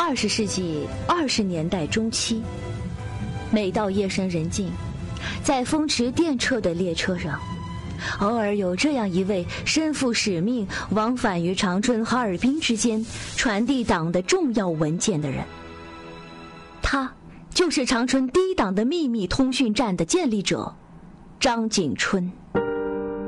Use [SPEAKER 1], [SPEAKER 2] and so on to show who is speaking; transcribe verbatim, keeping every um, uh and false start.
[SPEAKER 1] 二十世纪二十年代中期，每到夜深人静，在风驰电掣的列车上，偶尔有这样一位身负使命往返于长春哈尔滨之间传递党的重要文件的人，他就是长春第一党的秘密通讯站的建立者张景春。